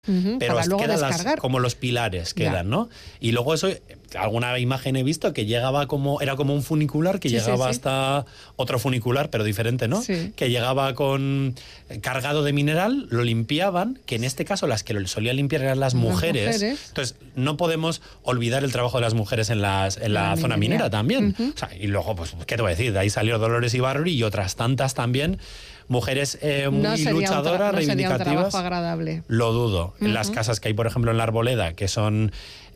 pero para luego quedan descargar. como los pilares quedan, ¿no? Y luego eso, alguna imagen he visto que llegaba era como un funicular que llegaba hasta otro funicular, pero diferente, ¿no? Sí. Que llegaba cargado de mineral, lo limpiaban, que en este caso las que lo solían limpiar eran las mujeres. Entonces, no podemos olvidar el trabajo de las mujeres en la zona minera también. O sea, y luego, pues, ¿qué te voy a decir? De ahí salió Dolores Ibarruri y otras tantas también. Mujeres muy luchadoras, reivindicativas. Sería un trabajo agradable. Lo dudo. Las casas que hay, por ejemplo, en la Arboleda, que son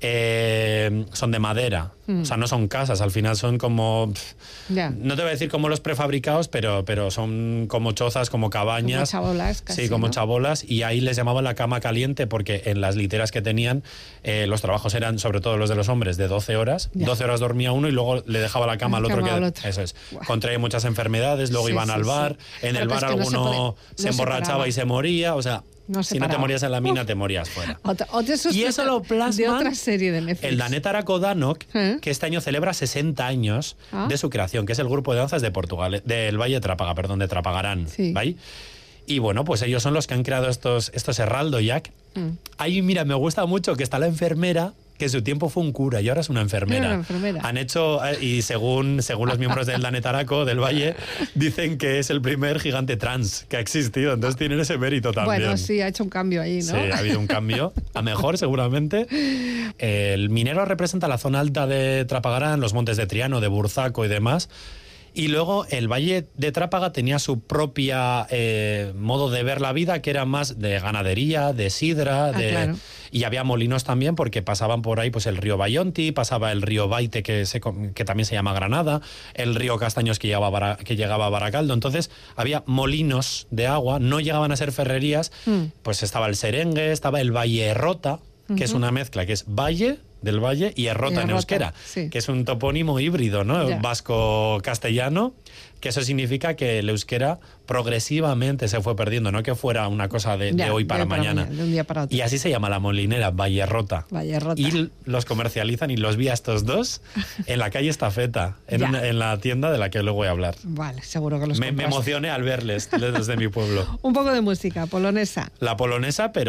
de madera. O sea, no son casas, al final son como... No te voy a decir como los prefabricados, pero son como chozas, como cabañas. Como chabolas casi, sí, como ¿no? chabolas. Y ahí les llamaban la cama caliente porque en las literas que tenían los trabajos eran, sobre todo los de los hombres, de 12 horas. 12 horas dormía uno y luego le dejaba la cama al otro. Eso es. Contraía muchas enfermedades, luego iban al bar. En el bar alguno se emborrachaba y se moría. O sea, si no te morías en la mina, te morías fuera. Y eso lo plasman de otra serie de Netflix. el Daneta Kodanok, que este año celebra 60 años de su creación, que es el grupo de danzas de Portugal, del Valle de Trápaga, de Trapagarán. ¿Vale? Y bueno, pues ellos son los que han creado estos Herraldo Jack. Ahí, mira, me gusta mucho que está la enfermera, que en su tiempo fue un cura y ahora es una enfermera. Han hecho, y según los miembros del Danetaraco, del Valle, dicen que es el primer gigante trans que ha existido, entonces tienen ese mérito también. Bueno, sí, ha hecho un cambio ahí, ¿no? Sí, ha habido un cambio, a mejor seguramente. El minero representa la zona alta de Trapagarán, los montes de Triano, de Burzaco y demás. Y luego el Valle de Trápaga tenía su propia modo de ver la vida, que era más de ganadería, de sidra, claro. Y había molinos también, porque pasaban por ahí pues el río Bayonti, pasaba el río Baite, que también se llama Granada, el río Castaños que llegaba a Baracaldo. Entonces había molinos de agua, no llegaban a ser ferrerías, pues estaba el Serengue, estaba el Valle Errota, que es una mezcla, que es Valle del Valle y Errota en euskera, que es un topónimo híbrido, ¿no? Vasco-castellano, que eso significa que el euskera progresivamente se fue perdiendo, no que fuera una cosa de hoy para mañana. De un día para otro. Y así se llama la molinera, Valle Errota. Y los comercializan y los vi a estos dos en la calle Estafeta, en la tienda de la que luego voy a hablar. Vale, seguro que los me emocioné al verles desde mi pueblo. Un poco de música polonesa. La polonesa, pero